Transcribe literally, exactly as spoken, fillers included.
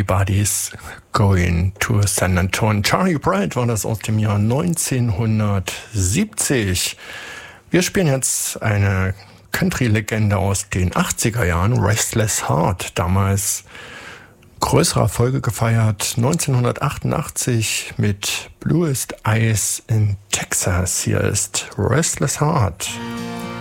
Everybody's Going to San Antonio. Charlie Bright war das aus dem Jahr neunzehnhundertsiebzig. Wir spielen jetzt eine Country-Legende aus den achtziger Jahren, Restless Heart, damals größere Erfolge gefeiert, neunzehnhundertachtundachtzig mit Bluest Eyes in Texas. Hier ist Restless Heart.